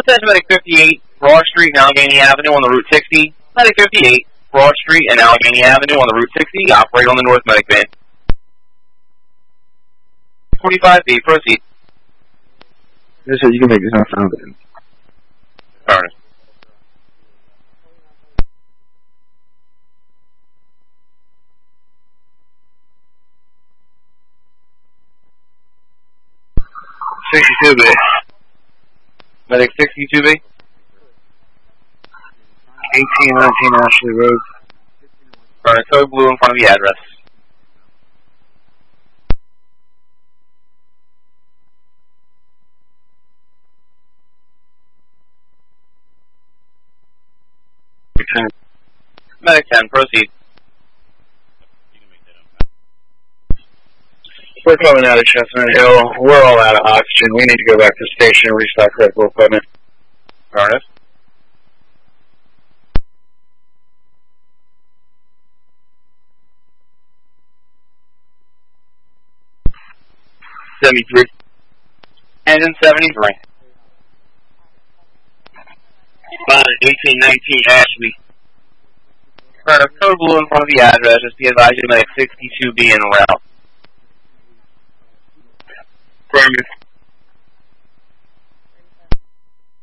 Medic 58, Broad Street and Allegheny Avenue on the Route 60. Medic 58, Broad Street and Allegheny Avenue on the Route 60. Operate on the North Medic van. 45B, proceed. Yes, sir, you can make this not sound in. Ernest. B. Medic 62B. 1819 Ashley Road. Ernest, code blue in front of the address. Medic 10, proceed. We're coming out of Chestnut Hill. We're all out of oxygen. We need to go back to the station and restock critical equipment. Ernest. Engine 73. 1819 Ashley. Ernest, code blue in front of the address. Just be advised you Medic 62B en route. Affirmative.